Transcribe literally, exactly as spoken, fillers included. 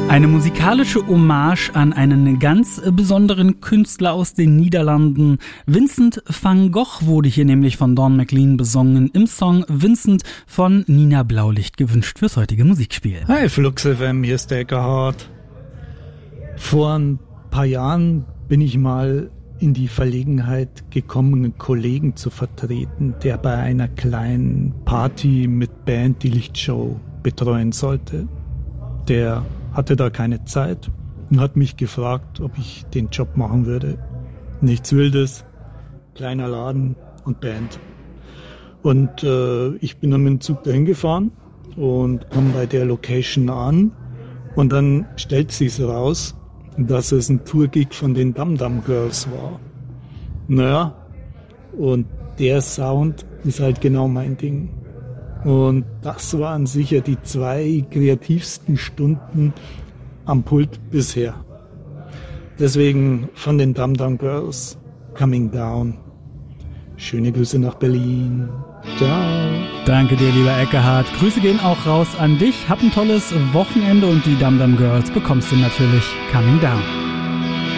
Eine musikalische Hommage an einen ganz besonderen Künstler aus den Niederlanden. Vincent van Gogh wurde hier nämlich von Don McLean besungen im Song Vincent von Nina Blaulicht, gewünscht fürs heutige Musikspiel. Hi Flux F M, hier ist der Eckhard. Vor ein paar Jahren bin ich mal in die Verlegenheit gekommen, einen Kollegen zu vertreten, der bei einer kleinen Party mit Band die Lichtshow betreuen sollte. Der hatte da keine Zeit und hat mich gefragt, ob ich den Job machen würde. Nichts Wildes, kleiner Laden und Band. Und äh, ich bin dann mit dem Zug dahin gefahren und kam bei der Location an und dann stellt sich's raus, dass es ein Tourgig von den Dum Dum Girls war. Naja, und der Sound ist halt genau mein Ding. Und das waren sicher die zwei kreativsten Stunden am Pult bisher. Deswegen von den Dum Dum Girls, Coming Down. Schöne Grüße nach Berlin. Ciao. Danke dir, lieber Eckhard. Grüße gehen auch raus an dich. Hab ein tolles Wochenende und die Dum Dum Girls bekommst du natürlich Coming Down.